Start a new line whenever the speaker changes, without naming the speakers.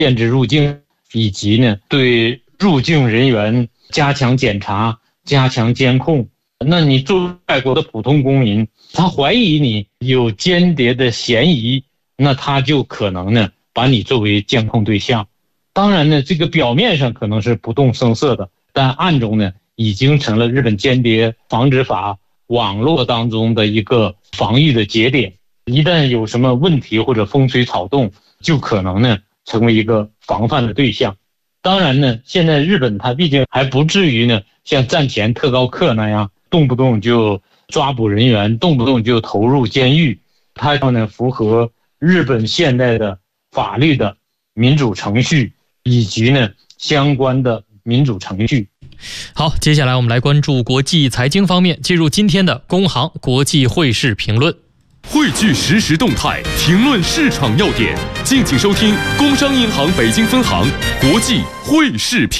限制入境，以及呢对入境人员加强检查、加强监控。那你作为外国的普通公民，他怀疑你有间谍的嫌疑，那他就可能呢把你作为监控对象。当然呢，这个表面上可能是不动声色的，但暗中呢已经成了日本间谍防止法网络当中的一个防御的节点。一旦有什么问题或者风吹草动，就可能呢成为一个防范的对象。当然呢，现在日本它毕竟还不至于呢像战前特高课那样动不动就抓捕人员，动不动就投入监狱。它要呢符合日本现代的法律的民主程序以及呢相关的民主程序。
好，接下来我们来关注国际财经方面，进入今天的工行国际汇市评论。
汇聚实时动态，评论市场要点，敬请收听工商银行北京分行国际汇市评论。